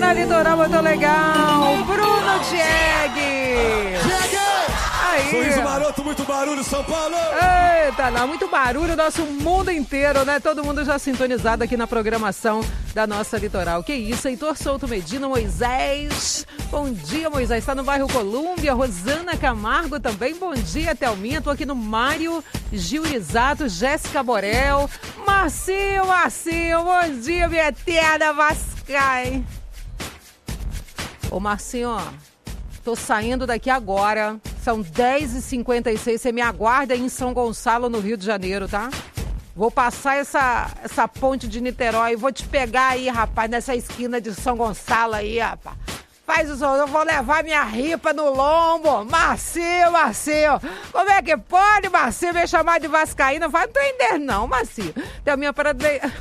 da Litoral muito legal, Bruno Dieg. Aí. Sorriso maroto, muito barulho, São Paulo. Eita, não, muito barulho, nosso mundo inteiro, né? Todo mundo já sintonizado aqui na programação da nossa Litoral. Que isso, Heitor Souto Medina, Moisés. Bom dia, Moisés. Está no bairro Colúmbia. Rosana Camargo também. Bom dia, Thelminha. Tô aqui no Mário Gilrizato, Jéssica Borel. Marcinho, bom dia, minha eterna Vascai. Ô, Marcinho, ó, tô saindo daqui agora. São 10h56. Você me aguarda aí em São Gonçalo, no Rio de Janeiro, tá? Vou passar essa ponte de Niterói. Vou te pegar aí, rapaz, nessa esquina de São Gonçalo aí, rapaz. Faz o som, eu vou levar minha ripa no lombo. Marcinho. Como é que pode, Marcinho, me chamar de vascaína? Não tô entendendo não, Marcinho. Thelminha, para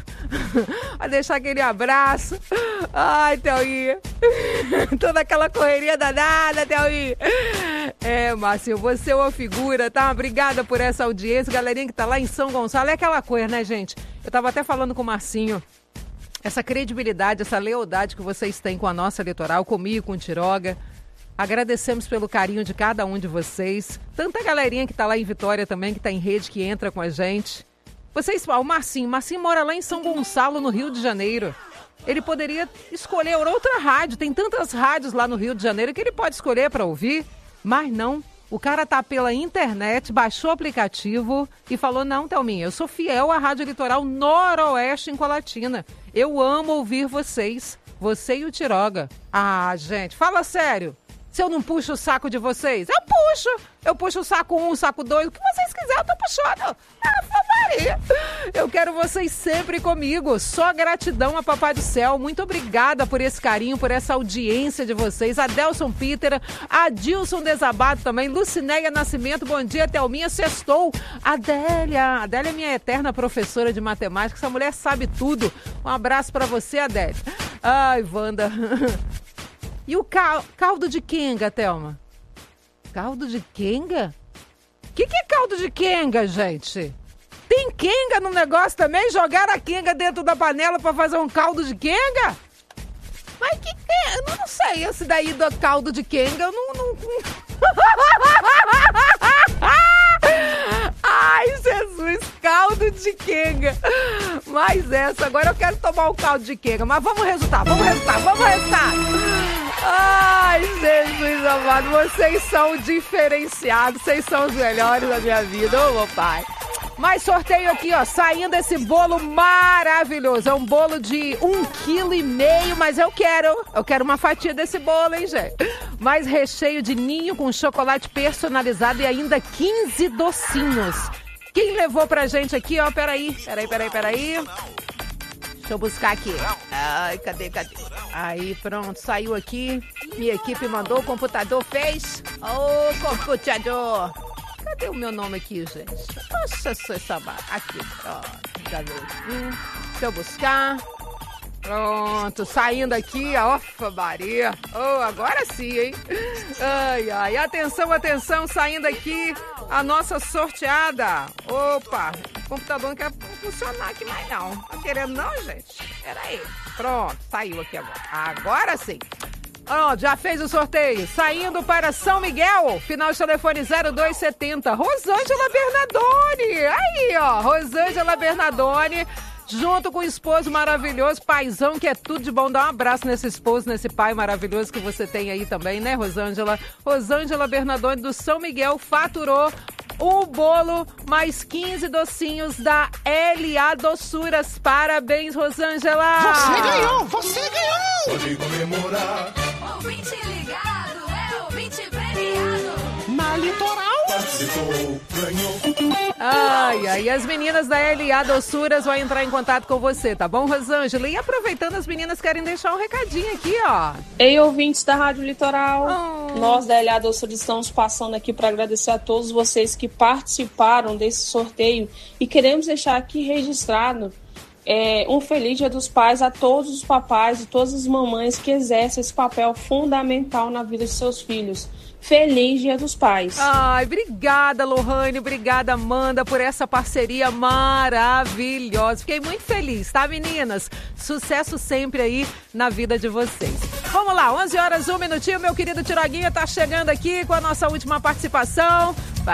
deixar aquele abraço. Ai, Thelminha. Toda aquela correria danada, Thelminha. Marcinho, você é uma figura, tá? Obrigada por essa audiência. Galerinha que tá lá em São Gonçalo. É aquela coisa, né, gente? Eu tava até falando com o Marcinho. Essa credibilidade, essa lealdade que vocês têm com a nossa Litoral, comigo, com o Tiroga. Agradecemos pelo carinho de cada um de vocês. Tanta galerinha que tá lá em Vitória também, que tá em rede, que entra com a gente. Vocês, o Marcinho mora lá em São Gonçalo, no Rio de Janeiro. Ele poderia escolher outra rádio. Tem tantas rádios lá no Rio de Janeiro que ele pode escolher para ouvir. Mas não. O cara tá pela internet, baixou o aplicativo e falou, não, Thelminha, eu sou fiel à Rádio Litoral Noroeste em Colatina. Eu amo ouvir vocês, você e o Tiroga. Ah, gente, fala sério. Se eu não puxo o saco de vocês, eu puxo. Eu puxo o saco 1, o saco 2, o que vocês quiserem, eu tô puxando. Maria. Eu quero vocês sempre comigo. Só gratidão a Papai do Céu. Muito obrigada por esse carinho, por essa audiência de vocês. Adelson Pítera, Adilson Desabato também, Lucinéia Nascimento, bom dia, Thelminha, sextou. Adélia é minha eterna professora de matemática. Essa mulher sabe tudo. Um abraço pra você, Adélia. Ai, Wanda. E o caldo de quenga, Thelma? Caldo de quenga? O que é caldo de quenga, gente? Tem quenga no negócio também? Jogaram a quenga dentro da panela pra fazer um caldo de quenga? Mas que é? Eu não sei esse daí do caldo de quenga. Eu não... Ai, Jesus, caldo de quenga. Mas essa, agora eu quero tomar o caldo de quenga. Mas vamos resultar. Ai, Jesus amado, vocês são diferenciados, vocês são os melhores da minha vida, ô meu pai. Mas sorteio aqui, ó, saindo esse bolo maravilhoso. É um bolo de 1,5 kg, mas eu quero uma fatia desse bolo, hein, gente? Mais recheio de ninho com chocolate personalizado e ainda 15 docinhos. Quem levou pra gente aqui, ó, peraí. Deixa eu buscar aqui. Ai, cadê? Aí, pronto, saiu aqui. Minha equipe mandou, o computador fez. Ô, computador. Cadê o meu nome aqui, gente? Nossa, essa barra. Aqui, pronto. Já veio aqui. Deixa eu buscar. Pronto, saindo aqui, ó, Maria. Oh, agora sim, hein? Ai. Atenção, saindo aqui a nossa sorteada. Opa, o computador não quer funcionar aqui mais não. Tá querendo não, gente? Peraí. Pronto, saiu aqui agora. Agora sim. Pronto, já fez o sorteio. Saindo para São Miguel, final de telefone 0270. Rosângela Bernardoni. Aí, ó, Rosângela Bernardoni. Junto com o esposo maravilhoso, paizão, que é tudo de bom. Dá um abraço nesse esposo, nesse pai maravilhoso que você tem aí também, né, Rosângela? Rosângela Bernardoni do São Miguel faturou um bolo mais 15 docinhos da LA Doçuras. Parabéns, Rosângela! Você ganhou! Pode comemorar. Ouvinte ligado, ouvinte premiado. Na Litoral. Participou, ganhou. Ai, as meninas da LA Doçuras vão entrar em contato com você, tá bom, Rosângela? E aproveitando, as meninas querem deixar um recadinho aqui, ó. Ei, ouvintes da Rádio Litoral, nós da LA Doçuras estamos passando aqui para agradecer a todos vocês que participaram desse sorteio e queremos deixar aqui registrado um feliz Dia dos Pais a todos os papais e todas as mamães que exercem esse papel fundamental na vida de seus filhos. Feliz Dia dos Pais. Ai, obrigada, Lohane, obrigada, Amanda, por essa parceria maravilhosa. Fiquei muito feliz, tá, meninas? Sucesso sempre aí na vida de vocês. Vamos lá, 11 horas, 1 minutinho. Meu querido Tiroguinha tá chegando aqui com a nossa última participação.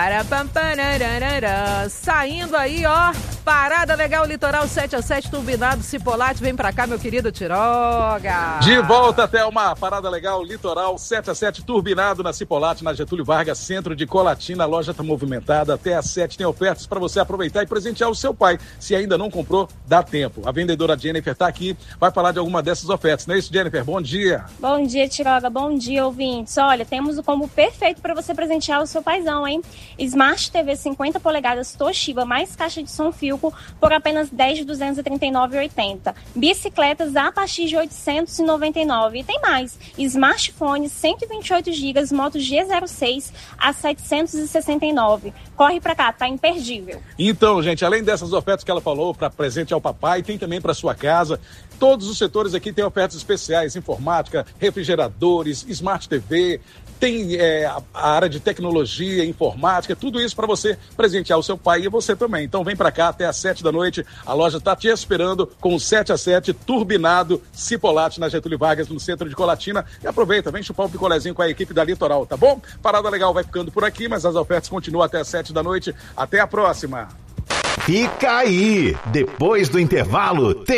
Saindo aí, ó. Parada Legal Litoral 7 a 7, turbinado Cipolate. Vem pra cá, meu querido Tiroga. De volta até uma Parada Legal Litoral 7 a 7, turbinado na Cipolate, na Getúlio Vargas, centro de Colatina. A loja tá movimentada até às 7. Tem ofertas para você aproveitar e presentear o seu pai. Se ainda não comprou, dá tempo. A vendedora Jennifer tá aqui, vai falar de alguma dessas ofertas. Não é isso, Jennifer? Bom dia. Bom dia, Tiroga. Bom dia, ouvintes. Olha, temos o combo perfeito para você presentear o seu paizão, hein? Smart TV 50 polegadas Toshiba mais caixa de som Filco por apenas R$ 10.239,80. Bicicletas a partir de R$ 899. E tem mais. Smartphone 128 GB, Moto G06 a 769. Corre pra cá, tá imperdível. Então, gente, além dessas ofertas que ela falou para presente ao papai, tem também para sua casa. Todos os setores aqui têm ofertas especiais, informática, refrigeradores, Smart TV, tem a área de tecnologia, informática, tudo isso para você presentear o seu pai e você também. Então vem para cá até às 7 da noite, a loja tá te esperando com o 7 a 7 turbinado Cipolate na Getúlio Vargas, no centro de Colatina. E aproveita, vem chupar um picolézinho com a equipe da Litoral, tá bom? Parada Legal vai ficando por aqui, mas as ofertas continuam até às 7 da noite. Até a próxima! Fica aí! Depois do intervalo, tem